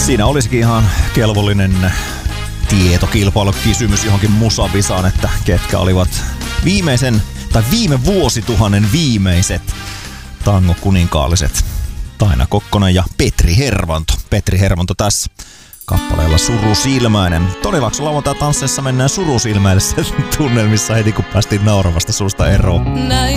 Siinä olisikin ihan kelvollinen tietokilpailukysymys johonkin musavisaan, että ketkä olivat viime vuosituhannen viimeiset tango-kuninkaalliset. Taina Kokkonen ja Petri Hervanto. Petri Hervanto tässä kappaleella Surusilmäinen. Tonilaakson lauantai-tansseissa mennään surusilmäisessä tunnelmissa heti kun päästiin nauravasta suusta eroon.